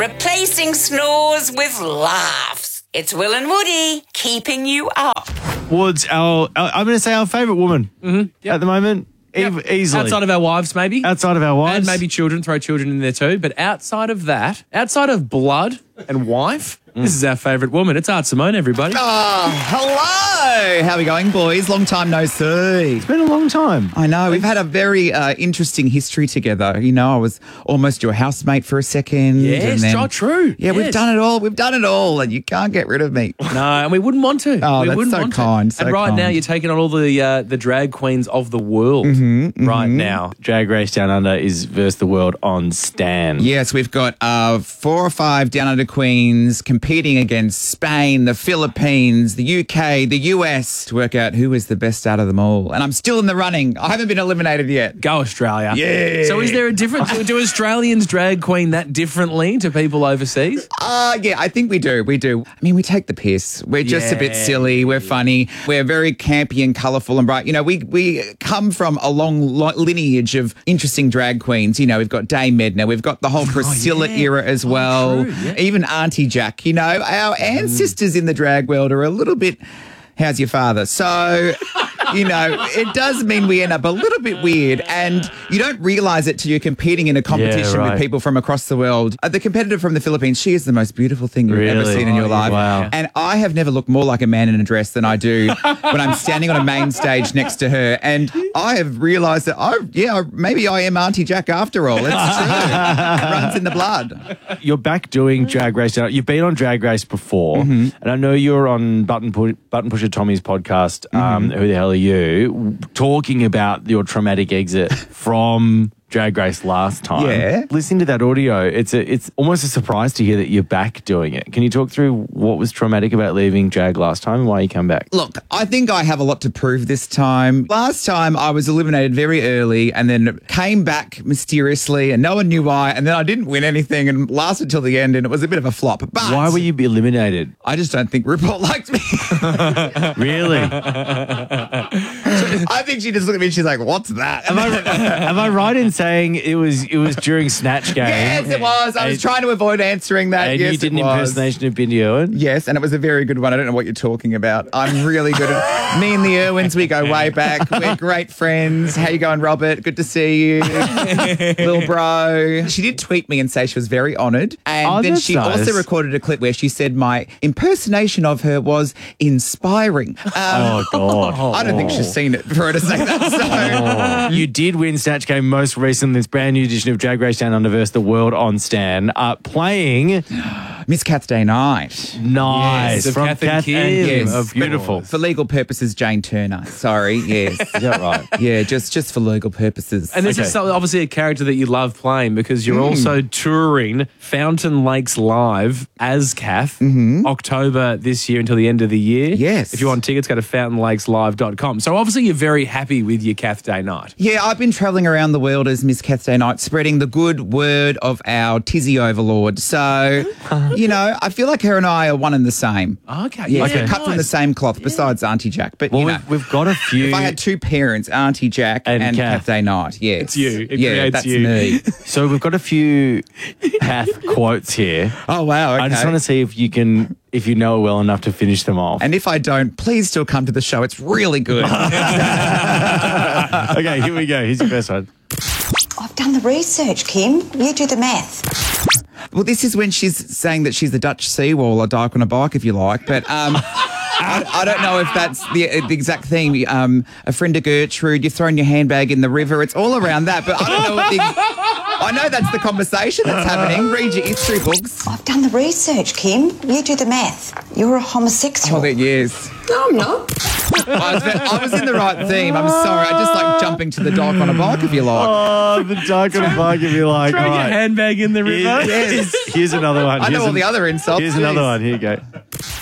replacing snores with laughs. It's Will and Woody keeping you up. Woods, I'm going to say our favourite woman at the moment. Easily. Outside of our wives, maybe. Outside of our wives. And maybe children. Throw children in there too. But outside of that, outside of blood and wife, this is our favourite woman. It's Art Simone, everybody. Hello. How are we going, boys? Long time no see. It's been a long time. I know. We've had a very interesting history together. You know, I was almost your housemate for a second. Yes, true. Yeah, Yes. we've done it all. We've done it all, and you can't get rid of me. No, and we wouldn't want to. Oh, we that's wouldn't so want kind, to. so and right now, kind. you're taking on all the drag queens of the world. Right now. Drag Race Down Under is versus the world on Stan. Yes, we've got 4 or 5 Down Under queens competing against Spain, the Philippines, the UK, the US to work out who is the best out of them all. And I'm still in the running. I haven't been eliminated yet. Go Australia. Yeah. So is there a difference? Do Australians drag queen that differently to people overseas? Yeah, I think we do. We do. I mean, we take the piss. We're just a bit silly. We're funny. We're very campy and colourful and bright. You know, we come from a long lineage of interesting drag queens. You know, we've got Dame Edna. We've got the whole Priscilla era as well. True, yeah. Even Auntie Jack. You know, our ancestors in the drag world are a little bit... How's your father? So, you know, it does mean we end up a little bit weird, and you don't realise it till you're competing in a competition with people from across the world. The competitor from the Philippines, she is the most beautiful thing you've ever seen in your life. Wow. And I have never looked more like a man in a dress than I do when I'm standing on a main stage next to her. And I have realised that, maybe I am Auntie Jack after all. It's true. It runs in the blood. You're back doing Drag Race Down. You've been on Drag Race before, and I know you're on Button Pusher Tommy's podcast, Who the Hell Are You, talking about your traumatic exit from Drag Race last time. Yeah. Listening to that audio, it's almost a surprise to hear that you're back doing it. Can you talk through what was traumatic about leaving drag last time and why you come back? Look, I think I have a lot to prove this time. Last time I was eliminated very early and then came back mysteriously and no one knew why, and then I didn't win anything and lasted till the end and it was a bit of a flop. But Why were you eliminated? I just don't think RuPaul liked me. Really? I think she just looked at me and she's like, what's that? Am I right in saying it was during Snatch Game? Yes, it was. I was trying to avoid answering that. And yes, you did an it was. impersonation of Bindi Irwin? Yes, and it was a very good one. I don't know what you're talking about. I'm really good at me and the Irwins, we go way back. We're great friends. How you going, Robert? Good to see you. Little bro. She did tweet me and say she was very honoured. And then that's she nice. also recorded a clip where she said my impersonation of her was inspiring. Oh, God. I don't think she's seen it for her to say that. So You did win Snatch Game most recently, this brand new edition of Drag Race Down Under versus the World on Stan, playing Miss Kath Day Night. Nice. Yes, From Kath and Kath Kim. and Kim. Yes. Oh, beautiful. For legal purposes, Jane Turner. Sorry, yes. Is that right? Yeah, just for legal purposes. And this is obviously a character that you love playing because you're also touring Fountain Lakes Live as Kath, October this year until the end of the year. Yes. If you want tickets, go to fountainlakeslive.com. So obviously you're very happy with your Kath Day Night. Yeah, I've been travelling around the world as Miss Kath Day Night, spreading the good word of our tizzy overlord. So, you know, I feel like her and I are one and the same. Okay. Yeah, Yeah, cut from the nice. same cloth, besides Auntie Jack. But, Well, you know, we've got a few. if I had two parents, Auntie Jack and And Kath. Kath Day Night, yes. It's you. It yeah, creates that's you. me. So we've got a few Kath quotes here. Oh, wow, okay. I just want to see if you know it well enough to finish them off. And if I don't, please still come to the show. It's really good. Okay, here we go. Here's your first one. I've done the research, Kim. You do the math. Well, this is when she's saying that she's the Dutch seawall, a dyke on a bike, if you like. But I don't know if that's the exact thing. A friend of Gertrude, you've thrown your handbag in the river. It's all around that. But I don't know what I know that's the conversation that's happening. Read your history books. I've done the research, Kim. You do the math. You're a homosexual. Oh, yes. No, I'm not. I was in the right theme. I'm sorry. I just like jumping to the dock on a bike, if you like. Oh, the dark on a bike, if you like. Throw your handbag in the river. Here's another one. I know all the other insults. Here's Jeez. another one. Here you go.